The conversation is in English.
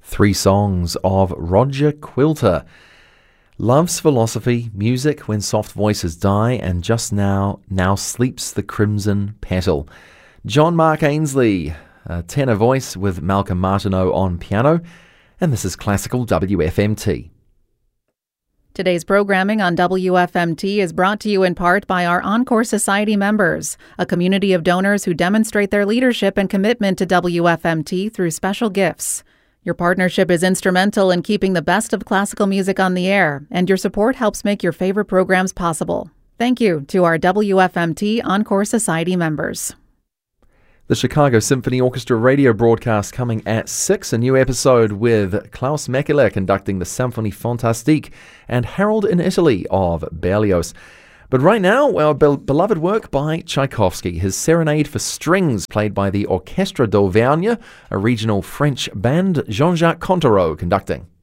Three songs of Roger Quilter. Love's Philosophy, Music When Soft Voices Die, and Just Now Sleeps the Crimson Petal. John Mark Ainsley, tenor voice with Malcolm Martineau on piano, and this is Classical WFMT. Today's programming on WFMT is brought to you in part by our Encore Society members, a community of donors who demonstrate their leadership and commitment to WFMT through special gifts. Your partnership is instrumental in keeping the best of classical music on the air, and your support helps make your favorite programs possible. Thank you to our WFMT Encore Society members. The Chicago Symphony Orchestra radio broadcast coming at 6, a new episode with Klaus Mekele conducting the Symphonie Fantastique and Harold in Italy of Berlioz. But right now, our beloved work by Tchaikovsky, his Serenade for Strings, played by the Orchestre d'Auvergne, a regional French band, Jean-Jacques Contereau conducting.